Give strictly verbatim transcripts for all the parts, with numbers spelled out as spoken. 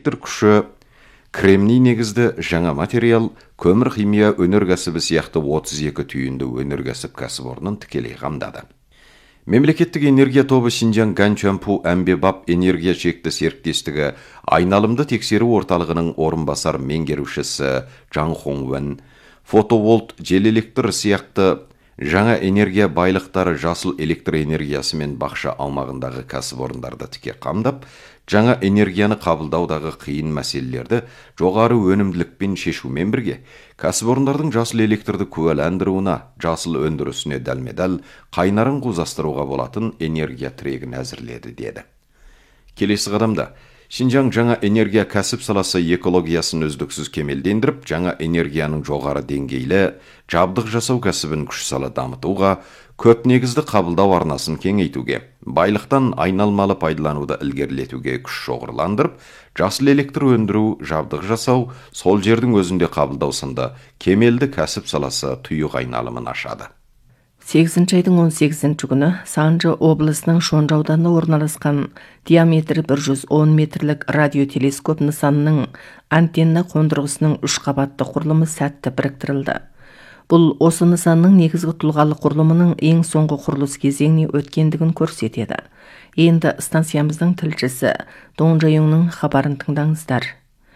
электр күші, кремний негізді жаңа материал, көмір химия өнеркәсібі сияқты отыз екі түйінді өнеркәсіп кәсіпорнын тікелей қамдады. Мемлекеттік энергия тобы Шинжаң Ганчампу Әмбебап энергия шекті серіктестігі айналымды тексеру орталығының орынбасар меңгерушісі Жан Хоңвен, фотоволт, жел электр сияқты жаңа энергия байлықтары жасыл электр энергиясы мен бақша аумағындағы кәсіпорындарды тіке қамдап, жаңа энергияны қабылдаудағы қиын мәселелерді жоғары өнімділікпен шешумен бірге, кәсіпорындардың жасыл электрді куәландыруына, жасыл өндірісіне дәлме-дәл қайнарын қозастыруға болатын энергия тірегін әзірледі деді. Келесі қадамда Шинжаң жаңа энергия кәсіп саласы экологиясын үздіксіз кемелдендіріп, жаңа энергияның жоғары деңгейлі жабдық жасау кәсібін күш сала дамытуға, көп негізді қабылдау арнасын кеңейтуге, байлықтан айналмалы пайдалануды ілгерілетуге күш шоғырландырып, жасыл электр өндіру, жабдық жасау, сол жердің өзінде қабылдау сынды кемелді кәсіп саласы тұйық айналымын ашады. сегізінші айдың он сегізінші күні Санжы облысының Шонжа ауданында орналасқан диаметрі бір жүз он метрлік радиотелескоп нысанының антенна қондырғысының үш қабатты құрылымы сәтті біріктірілді. Бұл осы нысанның негізгі тұлғалы құрылымының ең соңғы құрылыс кезеңіне өткендігін көрсетеді. Енді станциямыздың тілшісі Дон Жайыңның хабарын тыңдаңыздар.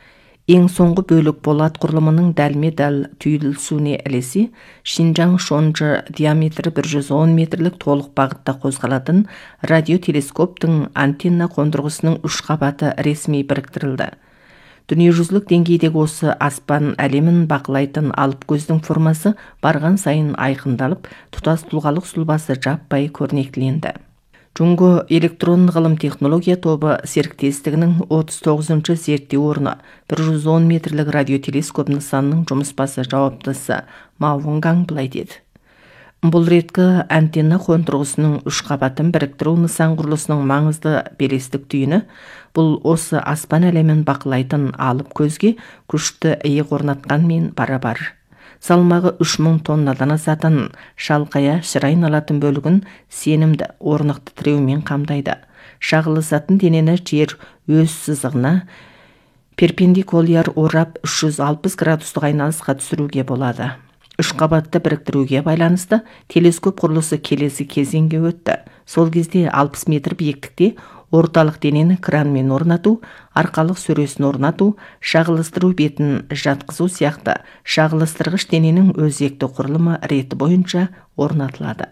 Ең соңғы бөлік болат құрылымының дәлме-дәл түйілісуіне ілесе, Шинжаң Шонжы диаметрі бір жүз он метрлік толық бағытта қозғалатын радиотелескоптың антенна қондырғысының үш қабаты ресми біріктірілді. Дүниежүзілік деңгейдегі осы аспан әлемін бақылайтын алып көздің формасы барған сайын айқындалып, тұтас тұлғалық сұлбасы жаппай көрнектіленді. Джунго электрон ғылым технология тобы серіктестігінің отыз тоғызыншы зерттеу орны бір жүз он метрлік радиотелескоп нысанының жұмыспасы жауаптысы Ма Вонгаң былай деді. Бұл реткі антенна қондырғысының үш қабатын біріктіру нысан құрылысының маңызды белестік түйіні, бұл осы аспан әлемін бақылайтын алып көзге күшті иық орнатқанмен бара-бар. Салмағы үш мың тоннадан асатын шалқая шыр айналатын бөлігін сенімді орнықты тіреумен қамдайды. Шағылысатын денені жер өз сызығына перпендикуляр орап үш жүз алпыс градустық айналысқа түсіруге болады. Үш қабатты біріктіруге байланысты телескоп құрылысы келесі кезеңге өтті. Сол кезде алпыс метр биіктікте орталық денені кранмен орнату, арқалық сөресін орнату, шағылыстыру бетін жатқызу сияқты шағылыстырғыш дененің өзекті құрылымы реті бойынша орнатылады.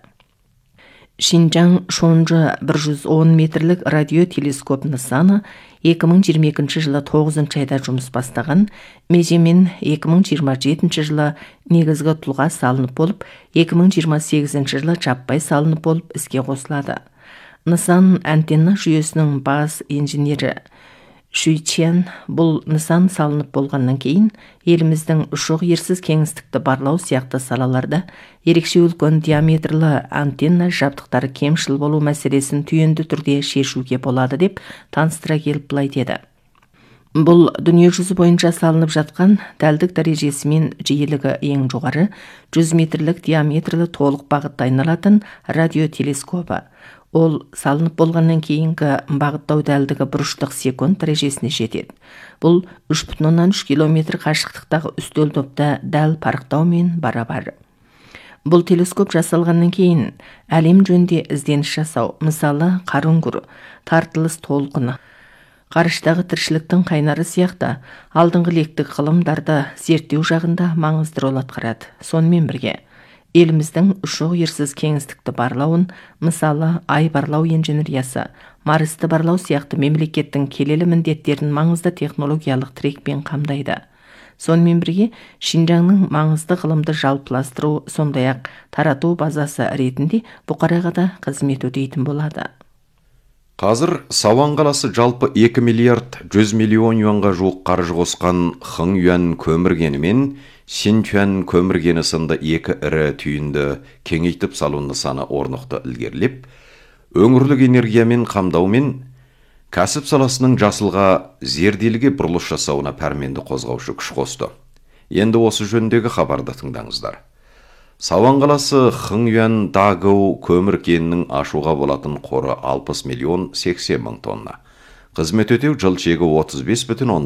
Шинжаң Шонжы бір жүз он метрлік радиотелескоп нысаны екі мың жиырма екінші жылы тоғызыншы айда жұмыс бастаған, межемен екі мың жиырма жетінші жылы негізгі тұлға салынып болып, екі мың жиырма сегізінші жылы жаппай салынып болып іске қосылады. Нысан антенна жүйесінің бас инженері Шүй Чен бұл нысан салынып болғаннан кейін еліміздің ұшық ерсіз кеңістікті барлау сияқты салаларда ерекше үлкен диаметрлі антенна жабдықтары кемшіл болу мәселесін түйінді түрде шешуге болады деп таныстыра келіп былай деді. Бұл дүниежүзі бойынша салынып жатқан дәлдік дәрежесі мен жиілігі ең жоғары жүз метрлік диаметрлі толық бағытта айналатын радиотелескопы. Ол салынып болғаннан кейінгі бағыттау дәлдігі бұрыштық секунд дәрежесіне жетеді. Бұл үш бүтін оннан үш километр қашықтықтағы үстел допта дәл парықтаумен бара-бар. Бұл телескоп жасалғаннан кейін әлем жөнінде ізденіс жасау, мысалы қар үңгірі, тартылыс толқыны, ғарыштағы тіршіліктің қайнары сияқты алдыңғы лектік ғылымдарды зерттеу жағында маңызды рөл атқарады. Сонымен бірге еліміздің ұшық ерсіз кеңістікті барлауын, мысалы ай барлау инженериясы, Марсты барлау сияқты мемлекеттің келелі міндеттерін маңызды технологиялық тірекпен қамдайды. Сонымен бірге Шинжаңның маңызды ғылымды жалпыластыру, сондай-ақ тарату базасы ретінде бұқараға да қызмет өтейтін болады. Қазір Сауан қаласы жалпы екі миллиард жүз миллион юанға жуық қаржы қосқан Хыңюан көмір мен Синчуан көмір кені сынды екі ірі түйінді кеңейтіп салу нысаны орнықты ілгерілеп, өңірлік энергиямен қамдаумен кәсіп саласының жасылға зерделіге бұрылыс жасауына пәрменді қозғаушы күш қосты. Енді осы жөніндегі хабарды тыңдаңыздар. Сауан қаласы Хыңюан Дагоу көмір кенінің ашуға болатын қоры алпыс миллион сексен мың тонна. Қызмет өтеу жыл шегі отыз бес бүтін